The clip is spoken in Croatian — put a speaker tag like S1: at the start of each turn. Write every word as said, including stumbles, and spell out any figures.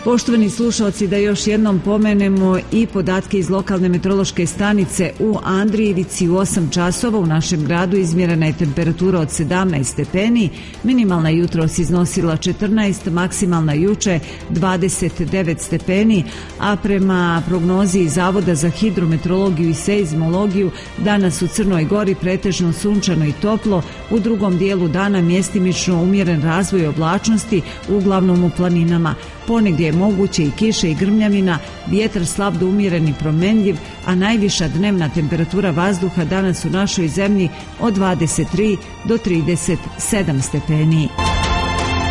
S1: Poštovani slušalci, da još jednom pomenemo i podatke iz lokalne meteorološke stanice u Andrijevici. U osam časova u našem gradu izmjerena je temperatura od sedamnaest stepeni, minimalna jutros iznosila četrnaest, maksimalna juče dvadeset devet stepeni, a prema prognozi Zavoda za hidrometeorologiju i seizmologiju danas u Crnoj Gori pretežno sunčano i toplo, u drugom dijelu dana mjestimično umjeren razvoj oblačnosti, uglavnom u planinama. Ponegdje je moguće i kiše i grmljavina, vjetar slab do umjeren i promenljiv, a najviša dnevna temperatura vazduha danas u našoj zemlji od dvadeset tri do trideset sedam stepeni.